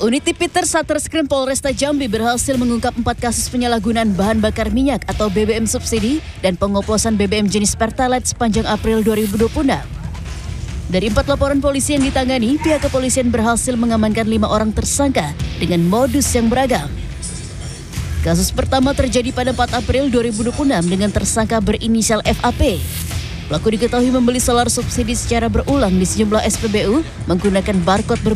Unit Tipiter Satreskrim Polresta Jambi berhasil mengungkap 4 kasus penyalahgunaan bahan bakar minyak atau BBM subsidi dan pengoplosan BBM jenis Pertalite sepanjang April 2026. Dari 4 laporan polisi yang ditangani, pihak kepolisian berhasil mengamankan 5 orang tersangka dengan modus yang beragam. Kasus pertama terjadi pada 4 April 2026 dengan tersangka berinisial FAP. Pelaku diketahui membeli solar subsidi secara berulang di sejumlah SPBU menggunakan barcode